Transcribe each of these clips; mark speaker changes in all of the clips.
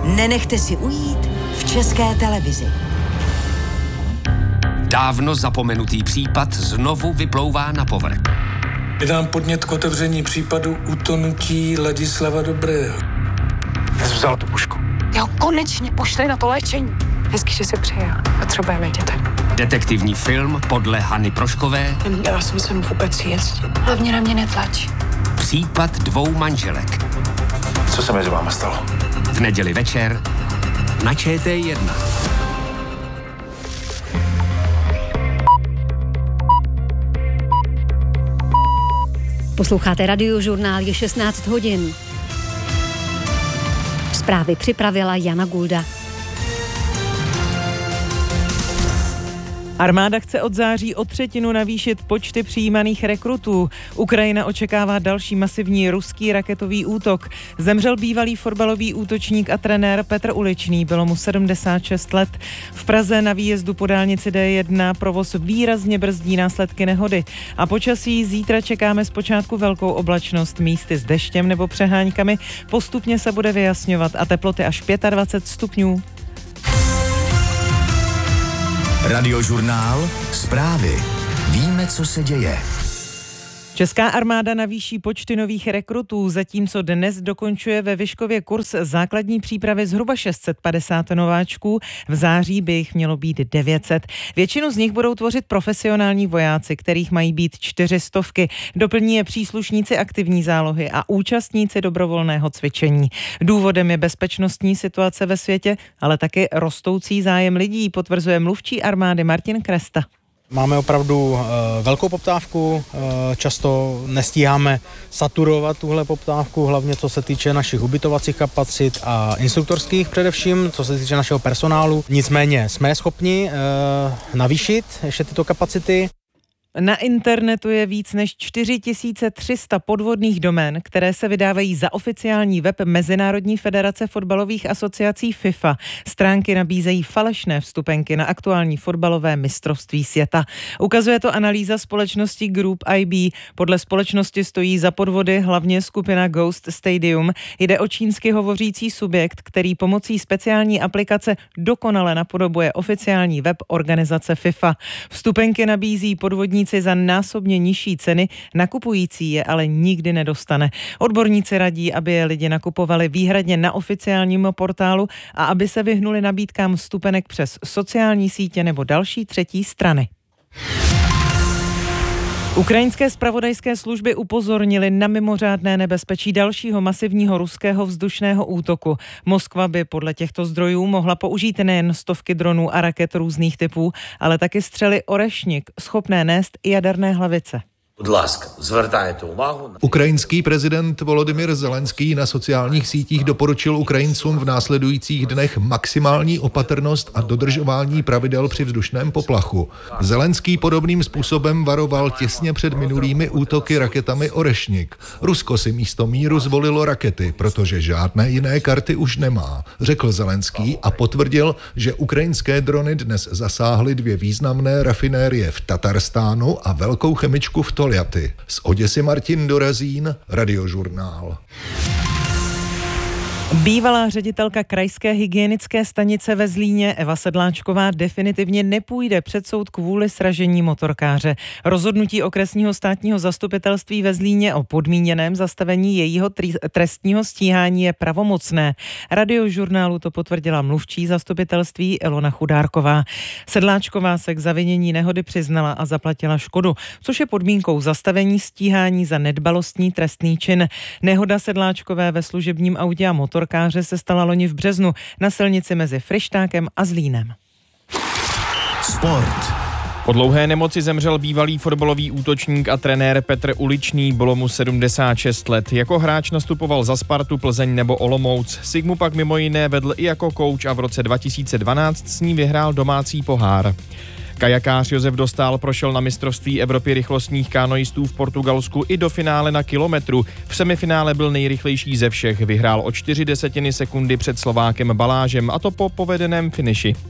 Speaker 1: Nenechte si ujít v České televizi.
Speaker 2: Dávno zapomenutý případ znovu vyplouvá na povrch.
Speaker 3: Vydám podnět k otevření případu utonutí Ladislava Dobrého.
Speaker 4: Já jsem vzal tu pušku.
Speaker 5: Jo, konečně pošli na to léčení. Hezky, že jsi přijel. Potřebujeme děti.
Speaker 2: Detektivní film podle Hany Proškové.
Speaker 5: Já jsem sem vůbec jezdit. Hlavně na mě netlač.
Speaker 2: Případ 2 manželek.
Speaker 4: Co se mezi váma stalo?
Speaker 2: V neděli večer na ČT1.
Speaker 6: Posloucháte Radiožurnál, je 16 hodin. Zprávy připravila Jana Gulda.
Speaker 7: Armáda chce od září o 1/3 navýšit počty přijímaných rekrutů. Ukrajina očekává další masivní ruský raketový útok. Zemřel bývalý fotbalový útočník a trenér Petr Uličný, bylo mu 76 let. V Praze na výjezdu po dálnici D1 provoz výrazně brzdí následky nehody. A počasí zítra čekáme zpočátku velkou oblačnost, místy s deštěm nebo přeháňkami. Postupně se bude vyjasňovat a teploty až 25 stupňů.
Speaker 8: Radiožurnál, zprávy. Víme, co se děje.
Speaker 7: Česká armáda navýší počty nových rekrutů, zatímco dnes dokončuje ve Vyškově kurz základní přípravy zhruba 650 nováčků. V září by jich mělo být 900. Většinu z nich budou tvořit profesionální vojáci, kterých mají být 400. Doplní je příslušníci aktivní zálohy a účastníci dobrovolného cvičení. Důvodem je bezpečnostní situace ve světě, ale taky rostoucí zájem lidí, potvrzuje mluvčí armády Martin Kresta.
Speaker 9: Máme opravdu velkou poptávku, často nestíháme saturovat tuhle poptávku, hlavně co se týče našich ubytovacích kapacit a instruktorských především, co se týče našeho personálu. Nicméně jsme schopni navýšit ještě tyto kapacity.
Speaker 7: Na internetu je víc než 4300 podvodných domén, které se vydávají za oficiální web Mezinárodní federace fotbalových asociací FIFA. Stránky nabízejí falešné vstupenky na aktuální fotbalové mistrovství světa. Ukazuje to analýza společnosti Group IB. Podle společnosti stojí za podvody hlavně skupina Ghost Stadium. Jde o čínsky hovořící subjekt, který pomocí speciální aplikace dokonale napodobuje oficiální web organizace FIFA. Vstupenky nabízí podvodní za násobně nižší ceny, nakupující je ale nikdy nedostane. Odborníci radí, aby je lidi nakupovali výhradně na oficiálním portálu a aby se vyhnuli nabídkám vstupenek přes sociální sítě nebo další třetí strany. Ukrajinské zpravodajské služby upozornily na mimořádné nebezpečí dalšího masivního ruského vzdušného útoku. Moskva by podle těchto zdrojů mohla použít nejen stovky dronů a raket různých typů, ale taky střely Orešnik, schopné nést i jaderné hlavice.
Speaker 10: Ukrajinský prezident Volodymyr Zelenský na sociálních sítích doporučil Ukrajincům v následujících dnech maximální opatrnost a dodržování pravidel při vzdušném poplachu. Zelenský podobným způsobem varoval těsně před minulými útoky raketami Orešnik. Rusko si místo míru zvolilo rakety, protože žádné jiné karty už nemá, řekl Zelenský a potvrdil, že ukrajinské drony dnes zasáhly 2 významné rafinérie v Tatarstánu a velkou chemičku v Toljaty. Z Oděsy Martin Dorazín, Radiožurnál.
Speaker 7: Bývalá ředitelka krajské hygienické stanice ve Zlíně Eva Sedláčková definitivně nepůjde před soud kvůli sražení motorkáře. Rozhodnutí okresního státního zastupitelství ve Zlíně o podmíněném zastavení jejího trestního stíhání je pravomocné. Radiožurnálu to potvrdila mluvčí zastupitelství Ilona Chudárková. Sedláčková se k zavinění nehody přiznala a zaplatila škodu, což je podmínkou zastavení stíhání za nedbalostní trestný čin. Nehoda Sedláčkové ve služebním autě a motorkáře se stala loni v březnu na silnici mezi Fryštákem a Zlínem.
Speaker 8: Sport.
Speaker 11: Po dlouhé nemoci zemřel bývalý fotbalový útočník a trenér Petr Uličný, bylo mu 76 let. Jako hráč nastupoval za Spartu, Plzeň nebo Olomouc. Sigmu pak mimo jiné vedl i jako kouč a v roce 2012 s ní vyhrál domácí pohár. Kajakář Josef Dostál prošel na mistrovství Evropy rychlostních kanoistů v Portugalsku i do finále na kilometru. V semifinále byl nejrychlejší ze všech, vyhrál o 0,4 sekundy před Slovákem Balážem, a to po povedeném finiši.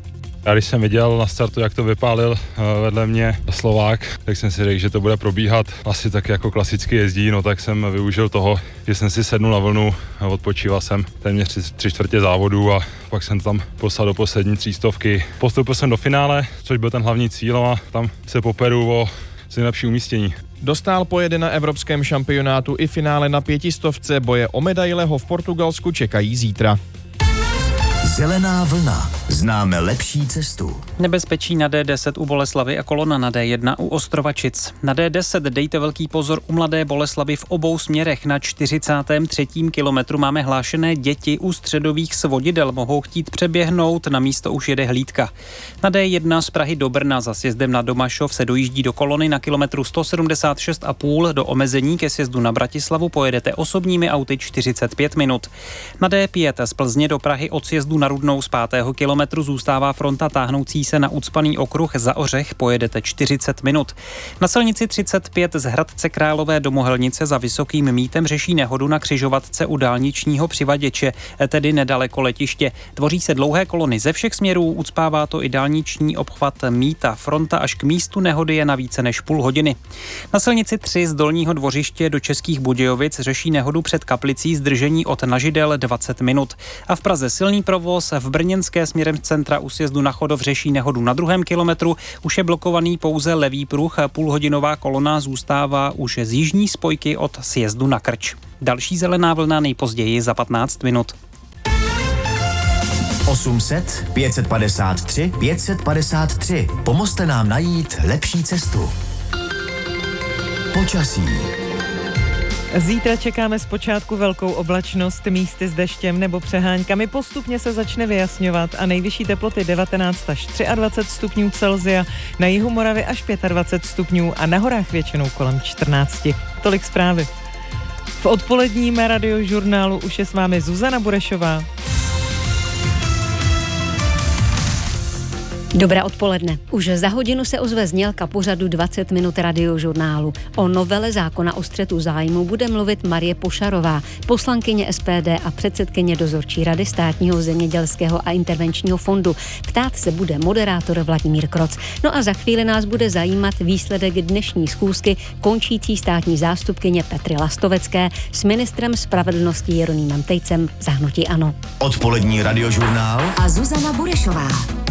Speaker 12: Já když jsem viděl na startu, jak to vypálil vedle mě Slovák, tak jsem si řekl, že to bude probíhat asi tak jako klasicky jezdí, no tak jsem využil toho, že jsem si sednul na vlnu a odpočíval jsem téměř 3/4 závodu a pak jsem tam poslal do poslední 300. Postoupil jsem do finále, což byl ten hlavní cíl a tam se poperu o nejlepší umístění.
Speaker 11: Dostál pojede na evropském šampionátu i finále na 500. Boje o medaile ho v Portugalsku čekají zítra.
Speaker 8: Zelená vlna. Známe lepší cestu.
Speaker 13: Nebezpečí na D10 u Boleslavy a kolona na D1 u Ostrovačic. Na D10 dejte velký pozor u Mladé Boleslavi v obou směrech. Na 43. kilometru máme hlášené děti u středových svodidel. Mohou chtít přeběhnout, na místo už jede hlídka. Na D1 z Prahy do Brna za sjezdem na Domašov se dojíždí do kolony na kilometru 176,5. Do omezení ke sjezdu na Bratislavu pojedete osobními auty 45 minut. Na D5 z Plzně do Prahy od sjezdu na Rudnou z 5. kilometru zůstává fronta táhnoucí se na ucpaný okruh za Ořech, pojedete 40 minut. Na silnici 35 z Hradce Králové do Mohelnice za Vysokým Mýtem řeší nehodu na křižovatce u dálničního přivaděče, tedy nedaleko letiště. Tvoří se dlouhé kolony ze všech směrů, ucpává to i dálniční obchvat Mýta. Fronta až k místu nehody je na více než půl hodiny. Na silnici 3 z Dolního Dvořiště do Českých Budějovic řeší nehodu před Kaplicí, zdržení od Nažidel 20 minut. A v Praze silný provoz, v Brněnské směrem centra u sjezdu na Chodov řeší nehodu na 2. kilometru, už je blokovaný pouze levý pruh, půlhodinová kolona zůstává už z jižní spojky od sjezdu na Krč. Další zelená vlna nejpozději za 15 minut.
Speaker 8: 800 553 553. Pomozte nám najít lepší cestu. Počasí.
Speaker 7: Zítra čekáme zpočátku velkou oblačnost, místy s deštěm nebo přeháňkami, postupně se začne vyjasňovat a nejvyšší teploty 19 až 23 stupňů Celsia, na jihu Moravy až 25 stupňů a na horách většinou kolem 14. Tolik zprávy. V odpoledním radiožurnálu už je s vámi Zuzana Burešová.
Speaker 6: Dobré odpoledne. Už za hodinu se ozve znělka pořadu 20 minut radiožurnálu. O novele zákona o střetu zájmu bude mluvit Marie Pošarová, poslankyně SPD a předsedkyně dozorčí rady Státního zemědělského a intervenčního fondu. Ptát se bude moderátor Vladimír Kroc. No a za chvíli nás bude zajímat výsledek dnešní schůzky končící státní zástupkyně Petry Lastovecké s ministrem spravedlnosti Jeronýmem Tejcem za hnutí ANO.
Speaker 8: Odpolední radiožurnál
Speaker 1: a Zuzana Burešová.